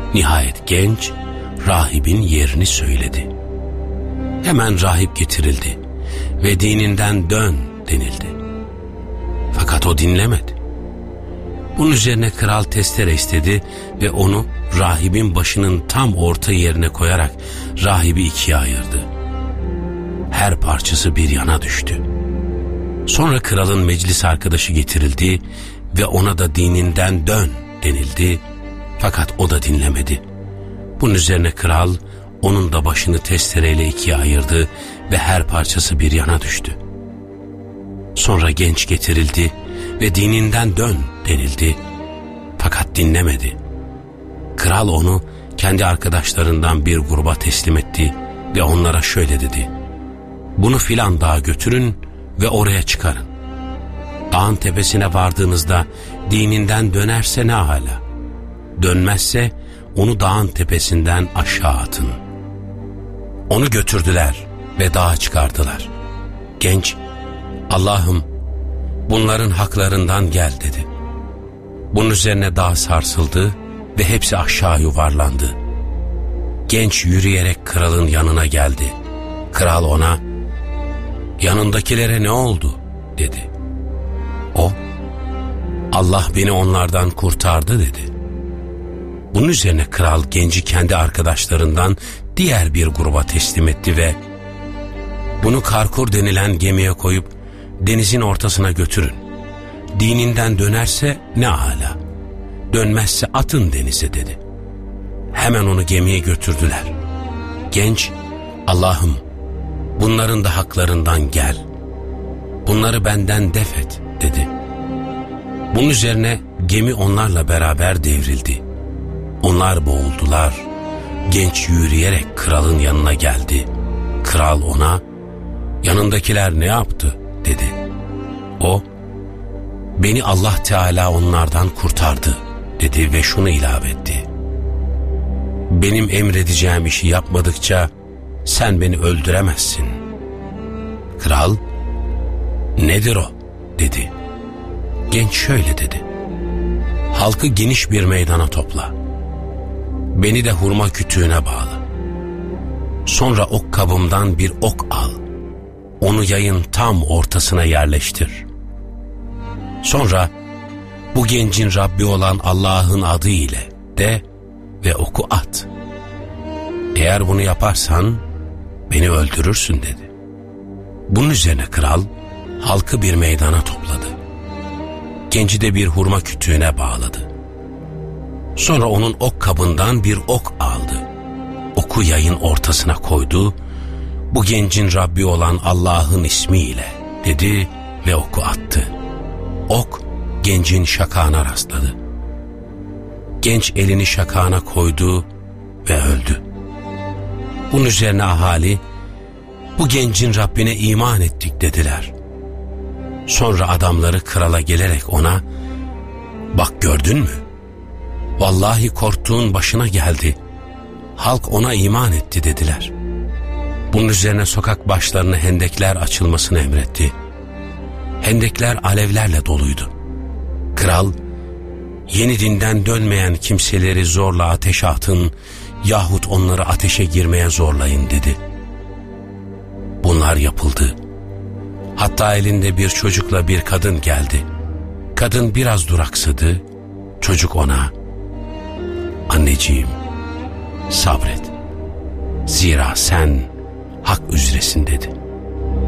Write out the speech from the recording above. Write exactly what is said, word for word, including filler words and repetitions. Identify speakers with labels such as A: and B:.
A: Nihayet genç rahibin yerini söyledi. Hemen rahip getirildi ve dininden dön denildi. Fakat o dinlemedi. Bunun üzerine kral testere istedi ve onu rahibin başının tam orta yerine koyarak rahibi ikiye ayırdı. Her parçası bir yana düştü. Sonra kralın meclis arkadaşı getirildi ve ona da dininden dön denildi. Fakat o da dinlemedi. Bunun üzerine kral onun da başını testereyle ikiye ayırdı ve her parçası bir yana düştü. Sonra genç getirildi ve dininden dön denildi. Fakat dinlemedi. Kral onu kendi arkadaşlarından bir gruba teslim etti ve onlara şöyle dedi: bunu filan dağa götürün ve oraya çıkarın. Dağın tepesine vardığınızda dininden dönerse ne âlâ, dönmezse onu dağın tepesinden aşağı atın. Onu götürdüler ve dağa çıkardılar. Genç, Allah'ım bunların haklarından gel dedi. Bunun üzerine dağ sarsıldı ve hepsi aşağı yuvarlandı. Genç yürüyerek kralın yanına geldi. Kral ona, yanındakilere ne oldu dedi. O, Allah beni onlardan kurtardı dedi. Bunun üzerine kral genci kendi arkadaşlarından diğer bir gruba teslim etti ve bunu Karkur denilen gemiye koyup denizin ortasına götürün. Dininden dönerse ne âlâ, dönmezse atın denize dedi. Hemen onu gemiye götürdüler. Genç, Allah'ım bunların da haklarından gel, bunları benden def et dedi. Bunun üzerine gemi onlarla beraber devrildi. Onlar boğuldular. Genç yürüyerek kralın yanına geldi. Kral ona, yanındakiler ne yaptı dedi. O, beni Allah Teala onlardan kurtardı dedi ve şunu ilave etti: benim emredeceğim işi yapmadıkça sen beni öldüremezsin. Kral, nedir o dedi. Genç şöyle dedi: halkı geniş bir meydana topla. Beni de hurma kütüğüne bağla. Sonra ok kabımdan bir ok al. Onu yayın tam ortasına yerleştir. Sonra bu gencin Rabbi olan Allah'ın adı ile de ve oku at. Eğer bunu yaparsan beni öldürürsün dedi. Bunun üzerine kral halkı bir meydana topladı. Genci de bir hurma kütüğüne bağladı. Sonra onun ok kabından bir ok aldı. Oku yayın ortasına koydu. Bu gencin Rabbi olan Allah'ın ismiyle dedi ve oku attı. Ok gencin şakağına rastladı. Genç elini şakağına koydu ve öldü. Bunun üzerine ahali, bu gencin Rabbine iman ettik dediler. Sonra adamları krala gelerek ona, bak gördün mü? Vallahi korktuğun başına geldi. Halk ona iman etti dediler. Bunun üzerine sokak başlarına hendekler açılmasını emretti. Hendekler alevlerle doluydu. Kral, yeni dinden dönmeyen kimseleri zorla ateşe atın yahut onları ateşe girmeye zorlayın dedi. Bunlar yapıldı. Hatta elinde bir çocukla bir kadın geldi. Kadın biraz duraksadı. Çocuk ona, anneciğim sabret, zira sen hak üzeresin dedi.